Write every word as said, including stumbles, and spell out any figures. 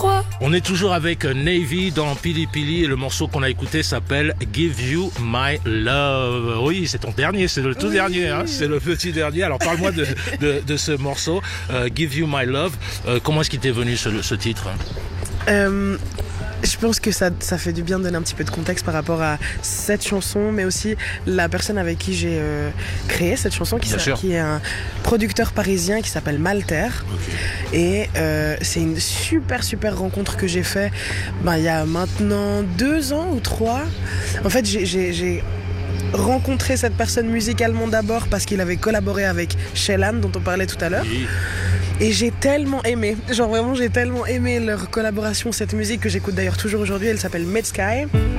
trois. On est toujours avec Navy dans Pili Pili et le morceau qu'on a écouté s'appelle Give You My Love. Oui, c'est ton dernier, c'est le tout oui. dernier, hein, c'est le petit dernier. Alors parle-moi de, de, de ce morceau, uh, Give You My Love. Uh, comment est-ce qu'il t'est venu ce, ce titre? euh... Je pense que ça, ça fait du bien de donner un petit peu de contexte par rapport à cette chanson, mais aussi la personne avec qui j'ai euh, créé cette chanson, qui, qui est un producteur parisien qui s'appelle Malter. Okay. Et euh, c'est une super super rencontre que j'ai fait ben, il y a maintenant deux ans ou trois. En fait, j'ai, j'ai, j'ai rencontré cette personne musicalement d'abord parce qu'il avait collaboré avec Shelan, dont on parlait tout à l'heure. Oui. Et j'ai tellement aimé, genre vraiment j'ai tellement aimé leur collaboration, cette musique que j'écoute d'ailleurs toujours aujourd'hui, elle s'appelle Mid Sky.